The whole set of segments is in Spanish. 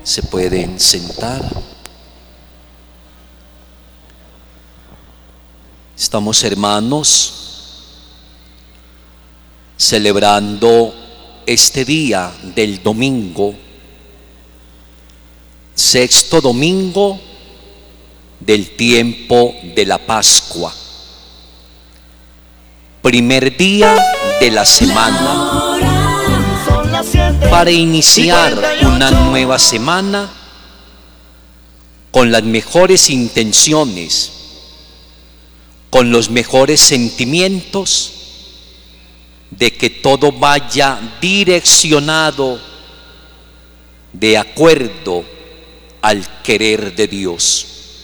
Se pueden sentar. Estamos, hermanos, celebrando este día del domingo, sexto domingo del tiempo de la Pascua, primer día de la semana, para iniciar una nueva semana con las mejores intenciones, con los mejores sentimientos, de que todo vaya direccionado de acuerdo al querer de Dios.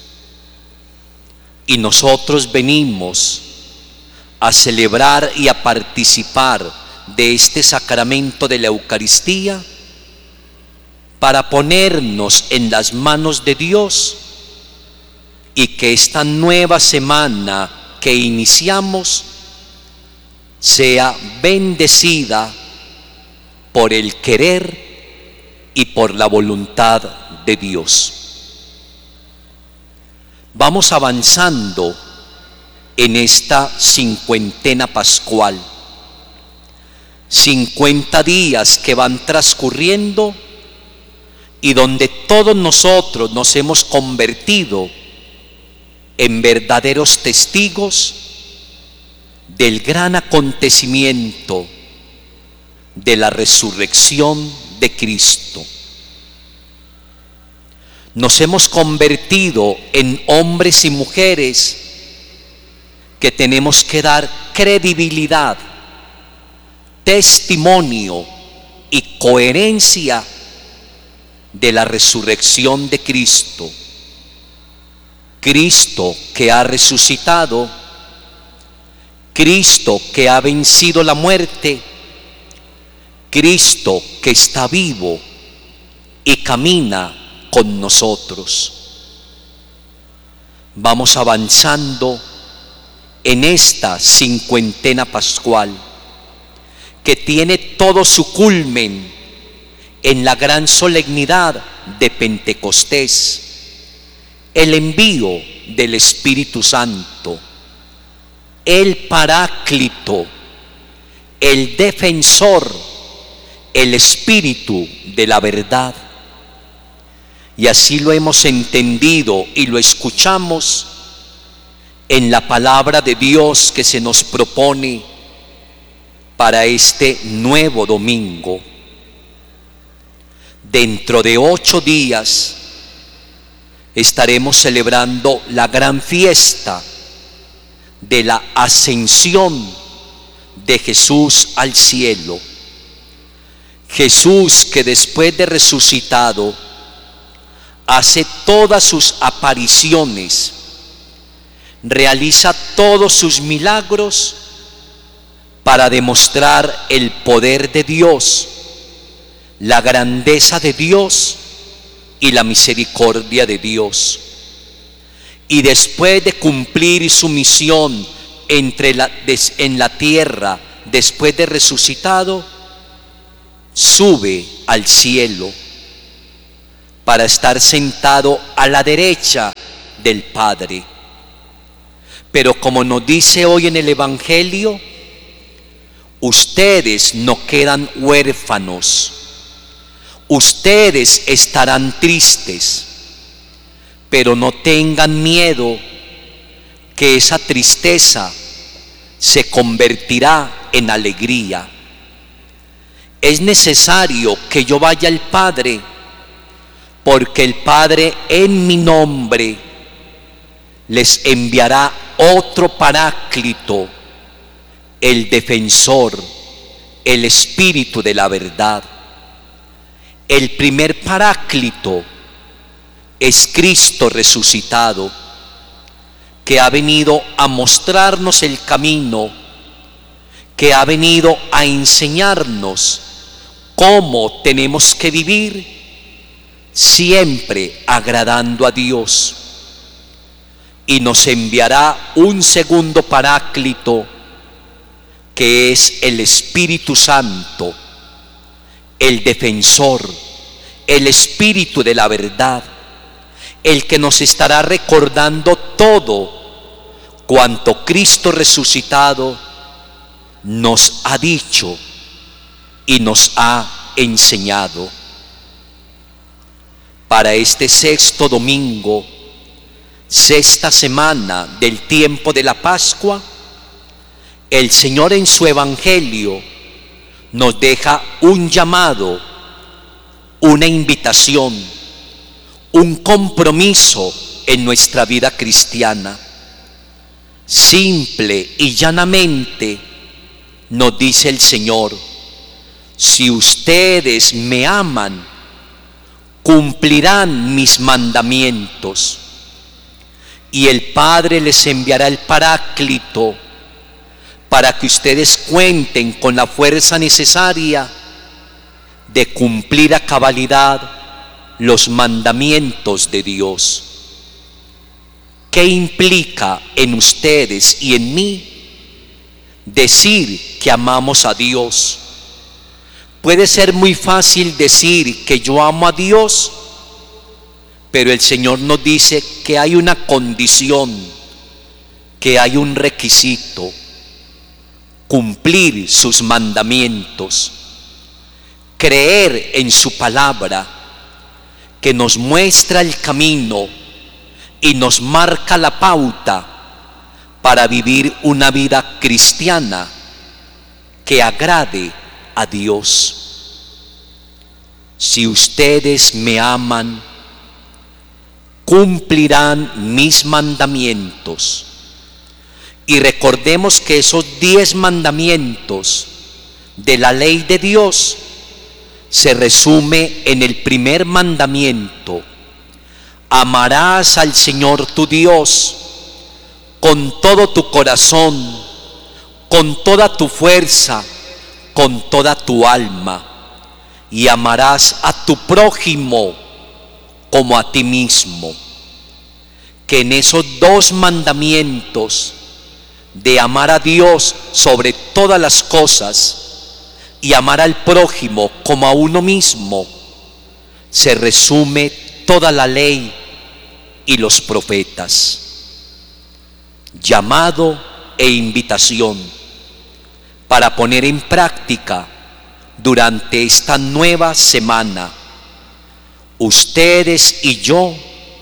Y nosotros venimos a celebrar y a participar de este sacramento de la Eucaristía para ponernos en las manos de Dios y que esta nueva semana que iniciamos sea bendecida por el querer y por la voluntad de Dios. Vamos avanzando en esta cincuentena pascual, 50 días que van transcurriendo y donde todos nosotros nos hemos convertido en verdaderos testigos del gran acontecimiento de la resurrección de Cristo. Nos hemos convertido en hombres y mujeres que tenemos que dar credibilidad, testimonio y coherencia de la resurrección de Cristo. Cristo que ha resucitado, Cristo que ha vencido la muerte, Cristo que está vivo y camina con nosotros. Vamos avanzando en esta cincuentena pascual que tiene todo su culmen en la gran solemnidad de Pentecostés, el envío del Espíritu Santo, el Paráclito, el Defensor, el Espíritu de la verdad. Y así lo hemos entendido y lo escuchamos en la palabra de Dios que se nos propone para este nuevo domingo. Dentro de 8 días estaremos celebrando la gran fiesta de la ascensión de Jesús al cielo. Jesús que después de resucitado hace todas sus apariciones, realiza todos sus milagros para demostrar el poder de Dios, la grandeza de Dios y la misericordia de Dios. Y después de cumplir su misión en la tierra, después de resucitado, sube al cielo para estar sentado a la derecha del Padre. Pero como nos dice hoy en el Evangelio, ustedes no quedan huérfanos, ustedes estarán tristes, pero no tengan miedo, que esa tristeza se convertirá en alegría. Es necesario que yo vaya al Padre, porque el Padre en mi nombre les enviará otro Paráclito, el Defensor, el Espíritu de la verdad. El primer Paráclito es Cristo resucitado, que ha venido a mostrarnos el camino, que ha venido a enseñarnos cómo tenemos que vivir siempre agradando a Dios. Y nos enviará un segundo Paráclito, que es el Espíritu Santo, el Defensor, el Espíritu de la verdad, el que nos estará recordando todo cuanto Cristo resucitado nos ha dicho y nos ha enseñado. Para este sexto domingo, sexta semana del tiempo de la Pascua, el Señor en su Evangelio nos deja un llamado, una invitación, un compromiso en nuestra vida cristiana. Simple y llanamente nos dice el Señor: si ustedes me aman, cumplirán mis mandamientos, y el Padre les enviará el Paráclito para que ustedes cuenten con la fuerza necesaria de cumplir a cabalidad los mandamientos de Dios. ¿Qué implica en ustedes y en mí decir que amamos a Dios? Puede ser muy fácil decir que yo amo a Dios, pero el Señor nos dice que hay una condición, que hay un requisito: cumplir sus mandamientos, creer en su palabra, que nos muestra el camino y nos marca la pauta para vivir una vida cristiana que agrade a Dios. Si ustedes me aman, cumplirán mis mandamientos. Y recordemos que esos 10 mandamientos de la ley de Dios se resume en el primer mandamiento: amarás al Señor tu Dios con todo tu corazón, con toda tu fuerza, con toda tu alma, y amarás a tu prójimo como a ti mismo. Que en esos 2 mandamientos de amar a Dios sobre todas las cosas y amar al prójimo como a uno mismo se resume toda la ley y los profetas. Llamado e invitación para poner en práctica durante esta nueva semana. Ustedes y yo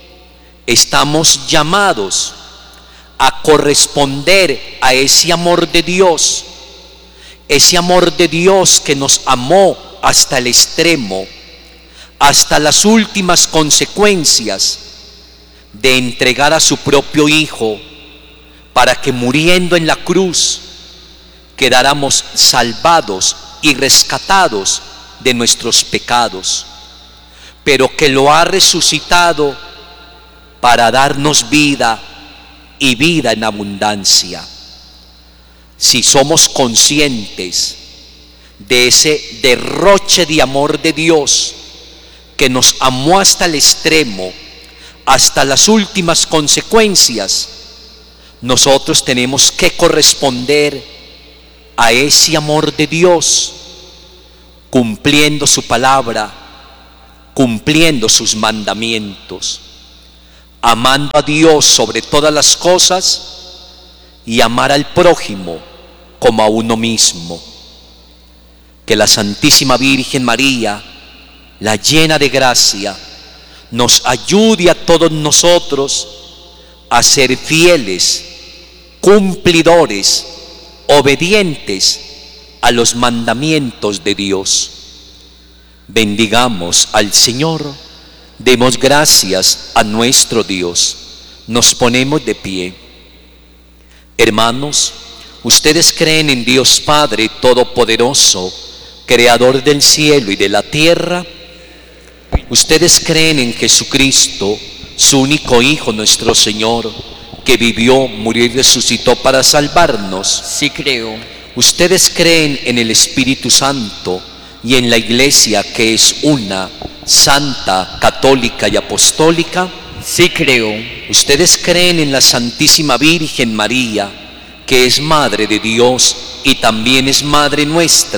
estamos llamados a corresponder a ese amor de Dios, ese amor de Dios que nos amó hasta el extremo, hasta las últimas consecuencias de entregar a su propio Hijo para que, muriendo en la cruz, quedáramos salvados y rescatados de nuestros pecados, pero que lo ha resucitado para darnos vida y vida en abundancia. Si somos conscientes de ese derroche de amor de Dios que nos amó hasta el extremo, hasta las últimas consecuencias, nosotros tenemos que corresponder a ese amor de Dios, cumpliendo su palabra, cumpliendo sus mandamientos, amando a Dios sobre todas las cosas y amar al prójimo como a uno mismo. Que la Santísima Virgen María, la llena de gracia, nos ayude a todos nosotros a ser fieles, cumplidores, obedientes a los mandamientos de Dios. Bendigamos al Señor, demos gracias a nuestro Dios. Nos ponemos de pie. Hermanos, ustedes creen en Dios Padre Todopoderoso, Creador del cielo y de la tierra. Ustedes creen en Jesucristo, su único Hijo, nuestro Señor, que vivió, murió y resucitó para salvarnos. Sí creo. Ustedes creen en el Espíritu Santo y en la Iglesia, que es una, santa, católica y apostólica. Sí creo. Ustedes creen en la Santísima Virgen María, que es Madre de Dios y también es Madre nuestra.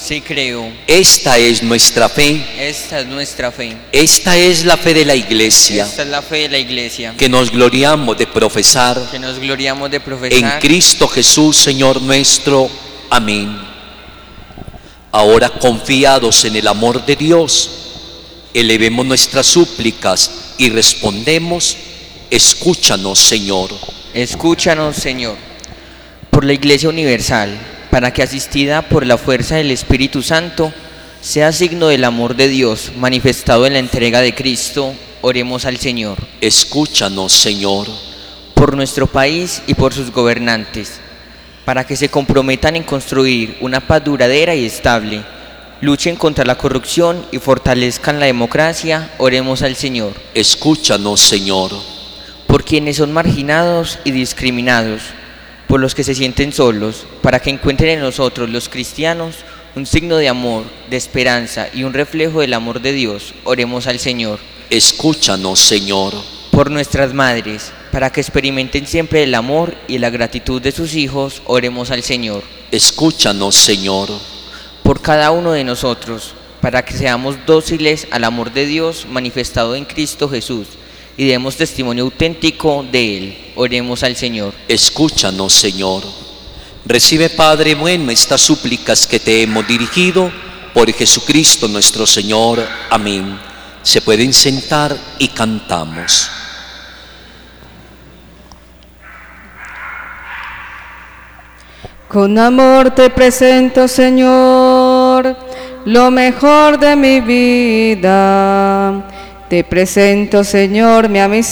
Sí creo. Esta es nuestra fe. Esta es nuestra fe. Esta es la fe de la Iglesia, Esta es la fe de la Iglesia. que nos gloriamos de profesar Que nos gloriamos de en profesar. Cristo Jesús, Señor nuestro. Amén. Ahora, confiados en el amor de Dios, elevemos nuestras súplicas y respondemos: escúchanos, Señor. Escúchanos, Señor. Por la Iglesia Universal, para que asistida por la fuerza del Espíritu Santo, sea signo del amor de Dios manifestado en la entrega de Cristo, oremos al Señor. Escúchanos, Señor. Por nuestro país y por sus gobernantes, para que se comprometan en construir una paz duradera y estable, luchen contra la corrupción y fortalezcan la democracia, oremos al Señor. Escúchanos, Señor. Por quienes son marginados y discriminados, por los que se sienten solos, para que encuentren en nosotros los cristianos un signo de amor, de esperanza y un reflejo del amor de Dios, oremos al Señor. Escúchanos, Señor. Por nuestras madres, para que experimenten siempre el amor y la gratitud de sus hijos, oremos al Señor. Escúchanos, Señor. Por cada uno de nosotros, para que seamos dóciles al amor de Dios manifestado en Cristo Jesús y demos testimonio auténtico de Él, oremos al Señor. Escúchanos, Señor. Recibe, Padre bueno, estas súplicas que te hemos dirigido por Jesucristo nuestro Señor. Amén. Se pueden sentar y cantamos. Con amor te presento, Señor, lo mejor de mi vida. Te presento, Señor, mi amistad.